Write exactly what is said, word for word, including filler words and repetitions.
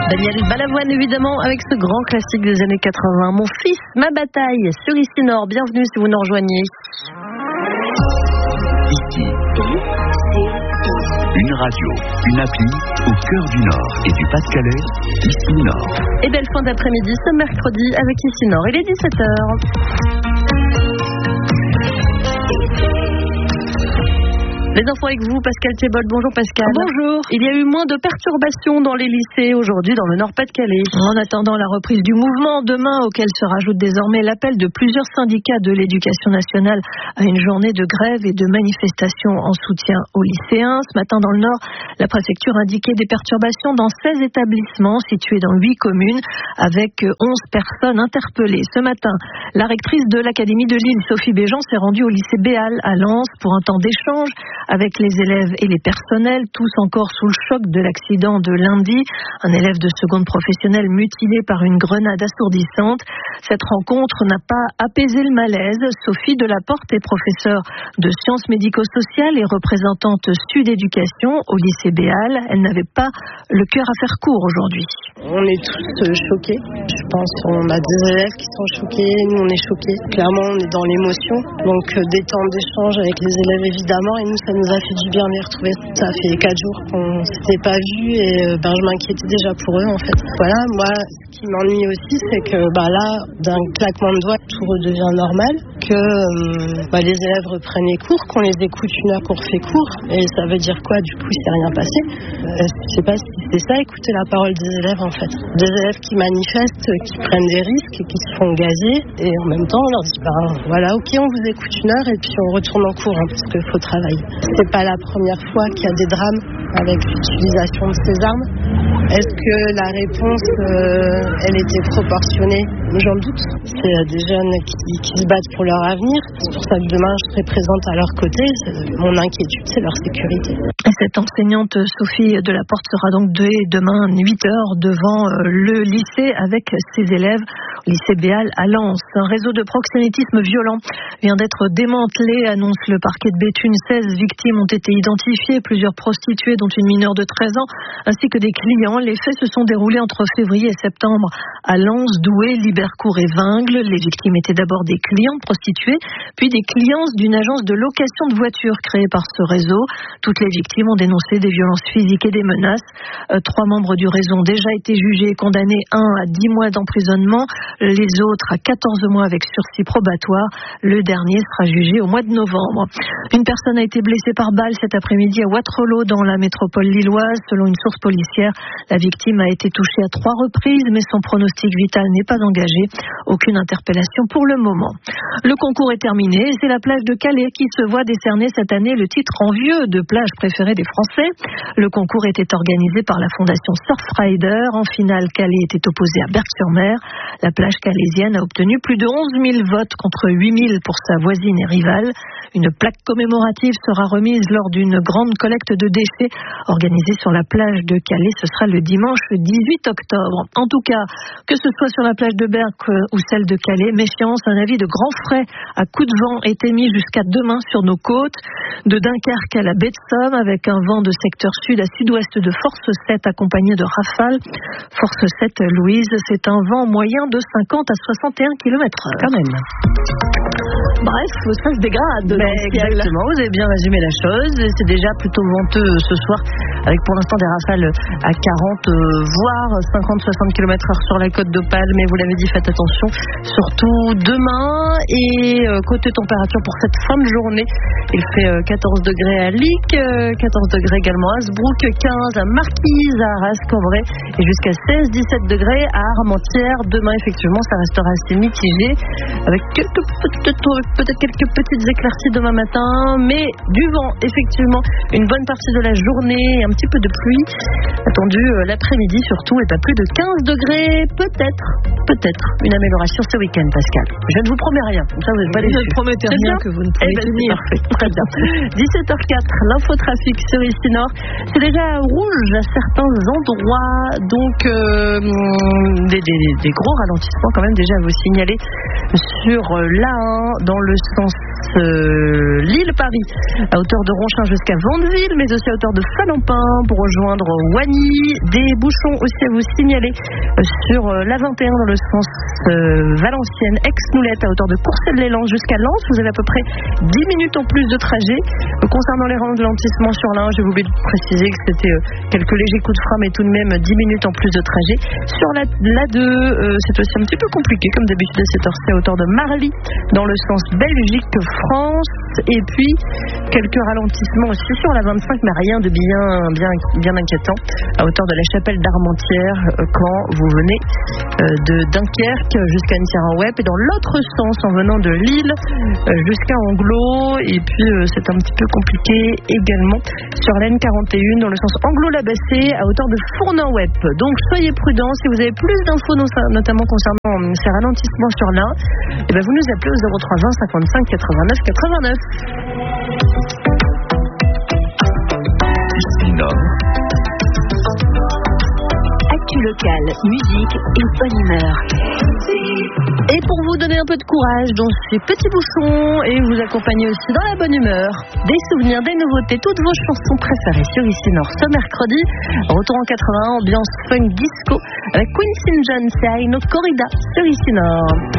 Daniel Balavoine, évidemment, avec ce grand classique des années quatre-vingts. Mon fils, ma bataille, sur Ici Nord. Bienvenue si vous nous rejoignez. Ici, une radio, une appli, au cœur du Nord et du Pas-de-Calais, Ici Nord. Et belle fin d'après-midi, ce mercredi, avec Ici Nord. Il est dix-sept heures. Les infos avec vous, Pascal Thiebol. Bonjour Pascal. Bonjour. Il y a eu moins de perturbations dans les lycées aujourd'hui dans le Nord-Pas-de-Calais. En attendant la reprise du mouvement demain, auquel se rajoute désormais l'appel de plusieurs syndicats de l'éducation nationale à une journée de grève et de manifestation en soutien aux lycéens. Ce matin dans le Nord, la préfecture indiquait des perturbations dans seize établissements situés dans huit communes avec onze personnes interpellées. Ce matin, la rectrice de l'Académie de Lille, Sophie Béjean, s'est rendue au lycée Béal à Lens pour un temps d'échange avec les élèves et les personnels, tous encore sous le choc de l'accident de lundi. Un élève de seconde professionnelle mutilé par une grenade assourdissante. Cette rencontre n'a pas apaisé le malaise. Sophie Delaporte est professeure de sciences médico-sociales et représentante Sud Éducation au lycée Béal. Elle n'avait pas le cœur à faire court aujourd'hui. On est tous choqués. Je pense qu'on a des élèves qui sont choqués, nous on est choqués. Clairement, on est dans l'émotion. Donc des temps d'échange avec les élèves évidemment, et nous ça nous a fait du bien de les retrouver. Ça fait quatre jours qu'on ne s'était pas vus et ben, je m'inquiétais déjà pour eux en fait. Voilà, moi ce qui m'ennuie aussi c'est que bah, là, d'un claquement de doigts, tout redevient normal, que bah, les élèves reprennent les cours, qu'on les écoute une heure qu'on refait cours. Et ça veut dire quoi du coup, il s'est rien passé. euh, Je sais pas si c'est ça, écouter la parole des élèves en fait. Des élèves qui manifestent, qui prennent des risques, qui se font gazer et en même temps on leur dit bah, voilà, ok, on vous écoute une heure et puis on retourne en cours hein, parce qu'il faut travailler. C'est pas la première fois qu'il y a des drames avec l'utilisation de ces armes. Est-ce que la réponse, euh, elle était proportionnée? J'en doute. C'est des jeunes qui, qui se battent pour leur avenir. C'est pour ça que demain, je serai présente à leur côté. Mon inquiétude, c'est leur sécurité. Et cette enseignante, Sophie Delaporte, sera donc demain huit heures devant le lycée avec ses élèves au lycée Béal à Lens. Un réseau de proxénétisme violent vient d'être démantelé, annonce le parquet de Béthune. seize victimes ont été identifiées, plusieurs prostituées, dont une mineure de treize ans, ainsi que des clients. Les faits se sont déroulés entre février et septembre à Lens, Douai, Libercourt et Vingles. Les victimes étaient d'abord des clientes prostituées, puis des clientes d'une agence de location de voitures créée par ce réseau. Toutes les victimes ont dénoncé des violences physiques et des menaces. Euh, trois membres du réseau ont déjà été jugés et condamnés, un à dix mois d'emprisonnement, les autres à quatorze mois avec sursis probatoire. Le dernier sera jugé au mois de novembre. Une personne a été blessée par balle cet après-midi à Waterloo dans la métropole lilloise. Selon une source policière, la victime a été touchée à trois reprises, mais son pronostic vital n'est pas engagé. Aucune interpellation pour le moment. Le concours est terminé et c'est la plage de Calais qui se voit décerner cette année le titre envieux de plage préférée des Français. Le concours était organisé par la fondation Surfrider. En finale, Calais était opposé à Berck-sur-Mer. La plage calaisienne a obtenu plus de onze mille votes contre huit mille pour sa voisine et rivale. Une plaque commémorative sera remise lors d'une grande collecte de déchets organisée sur la plage de Calais. Ce sera le dimanche dix-huit octobre. En tout cas, que ce soit sur la plage de Berck ou celle de Calais, méfiance, un avis de grand frais à coup de vent est émis jusqu'à demain sur nos côtes. De Dunkerque à la baie de Somme, avec un vent de secteur sud à sud-ouest de force sept accompagné de rafales. Force sept, Louise, c'est un vent moyen de cinquante à soixante et un kilomètres heure. Quand même. Bref, ça se dégrade. Mais exactement, vous avez bien résumé la chose. C'est déjà plutôt venteux ce soir, avec pour l'instant des rafales à quarante, euh, voire cinquante à soixante kilomètres heure sur la côte d'Opale. Mais vous l'avez dit, faites attention, surtout demain. Et euh, côté température pour cette fin de journée, il fait euh, quatorze degrés à Lic, euh, quatorze degrés également à Hasbrook, quinze à Marquise, à Arras-Cambrai et jusqu'à seize à dix-sept degrés à Armentières. Demain, effectivement, ça restera assez mitigé, avec quelques petites peut-être quelques petites éclaircies demain matin, mais du vent, effectivement, une bonne partie de la journée, un petit peu de pluie attendu l'après-midi surtout, et pas plus de quinze degrés, peut-être, peut-être une amélioration ce week-end, Pascal. Je ne vous promets rien, comme ça vous n'êtes pas déçus. Je ne promets rien que vous ne pouvez eh ben, tenir. Parfait, très bien. dix-sept heures quatre, l'infotrafic sur Ici Nord, c'est déjà rouge à certains endroits, donc euh, des, des, des gros ralentissements quand même déjà à vous signaler sur l'A un dans le sens euh, Lille-Paris à hauteur de Ronchin jusqu'à Vandeville, mais aussi à hauteur de Falampin pour rejoindre Wagny. Des bouchons aussi à vous signaler euh, sur euh, l'A vingt et un dans le sens euh, Valenciennes, Aix-Noulette à hauteur de Courcelles-les-Lances jusqu'à Lens. Vous avez à peu près dix minutes en plus de trajet. Euh, concernant les ralentissements sur l'A un, j'ai oublié de préciser que c'était euh, quelques légers coups de frein, mais tout de même dix minutes en plus de trajet. Sur la, l'A deux, euh, c'est aussi un petit peu compliqué, comme d'habitude à cette heure-ci, à hauteur de Marly, dans le sens Belgique-France. Et puis, quelques ralentissements aussi sur la vingt-cinq, mais rien de bien, bien, bien inquiétant, à hauteur de la Chapelle d'Armentières, euh, quand vous venez euh, de Dunkerque jusqu'à Annecy-Rhin-Web, et dans l'autre sens, en venant de Lille euh, jusqu'à Anglo. Et puis, euh, c'est un petit peu compliqué également sur l'N quarante et un, dans le sens Anglo-Labassé, à hauteur de Fournin-Web. Donc, soyez prudents. Si vous avez plus d'infos, notamment concernant ces ralentissements sur l'A un, et ben vous nous appelez au zéro trois vingt cinquante-cinq quatre-vingt-neuf quatre-vingt-neuf. Ici Nord. Actu locale, musique et bonne humeur. Et pour vous donner un peu de courage dans ces petits bouchons et vous accompagner aussi dans la bonne humeur, des souvenirs, des nouveautés, toutes vos chansons préférées sur Ici Nord ce mercredi. Retour en quatre-vingts, ambiance funk disco avec Quincy Jones et Aino Corrida sur Ici Nord.